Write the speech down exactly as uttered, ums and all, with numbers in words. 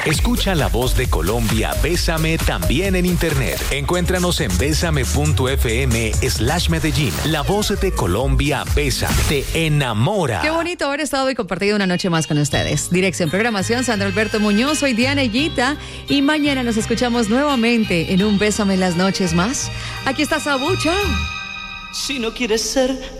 Escucha la voz de Colombia, Bésame, también en internet. Encuéntranos en bésame.fm slash Medellín. La voz de Colombia, Bésame, te enamora. Qué bonito haber estado y compartido una noche más con ustedes. Dirección, programación, Sandra Alberto Muñoz, soy Diana Higuita y mañana nos escuchamos nuevamente en un Bésame en las noches más. Aquí está Sabu, chao. Si no quieres ser